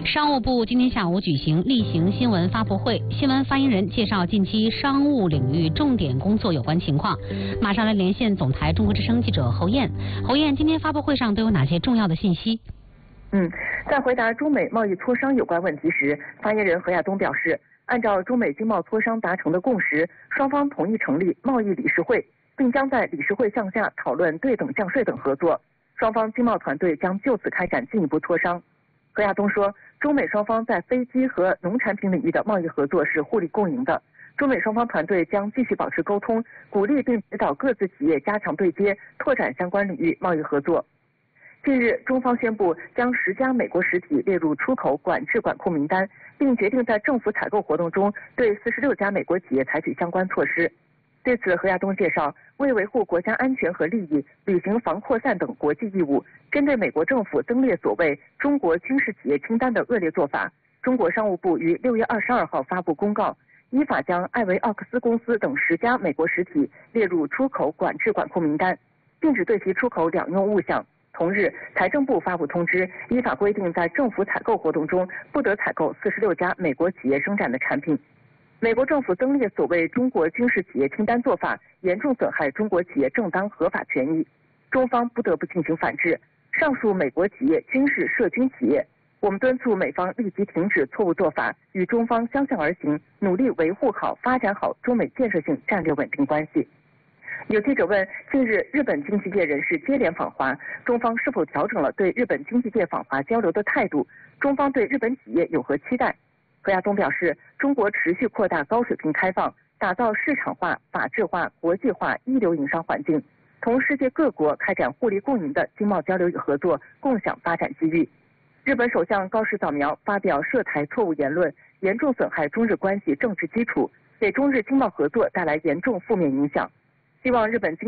商务部今天下午举行例行新闻发布会，新闻发言人介绍近期商务领域重点工作有关情况。马上来连线总台中国之声记者侯燕。侯燕，今天发布会上都有哪些重要的信息？ 在回答中美贸易磋商有关问题时，发言人何亚东表示，按照中美经贸磋商达成的共识，双方同意成立贸易理事会，并将在理事会项下讨论对等降税等合作。双方经贸团队将就此开展进一步磋商。何亚东说，中美双方在飞机和农产品领域的贸易合作是互利共赢的。中美双方团队将继续保持沟通，鼓励并指导各自企业加强对接，拓展相关领域贸易合作。近日，中方宣布将10家美国实体列入出口管制管控名单，并决定在政府采购活动中对46家美国企业采取相关措施。对此，何亚东介绍，为维护国家安全和利益，履行防扩散等国际义务，针对美国政府增列所谓中国军事企业清单的恶劣做法，中国商务部于6月22号发布公告，依法将艾维奥克斯公司等10家美国实体列入出口管制管控名单，禁止对其出口两用物项。同日，财政部发布通知，依法规定在政府采购活动中不得采购46家美国企业生产的产品。美国政府增列所谓中国军事企业清单做法，严重损害中国企业正当合法权益，中方不得不进行反制。上述美国企业均是涉军企业，我们敦促美方立即停止错误做法，与中方相向而行，努力维护好、发展好中美建设性战略稳定关系。有记者问，近日日本经济界人士接连访华，中方是否调整了对日本经济界访华交流的态度？中方对日本企业有何期待？何亚东表示，中国持续扩大高水平开放，打造市场化、法治化、国际化一流营商环境，同世界各国开展互利共赢的经贸交流与合作，共享发展机遇。日本首相高市早苗发表涉台错误言论，严重损害中日关系政治基础，给中日经贸合作带来严重负面影响。希望日本经